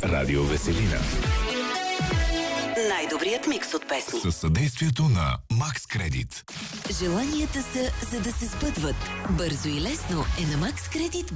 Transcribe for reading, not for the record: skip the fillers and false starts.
Радио Веселина. Най-добрият микс от песни. Със съдействието на Макс Кредит. Желанията са, за да се сбъдват. Бързо и лесно е на Макс Кредит.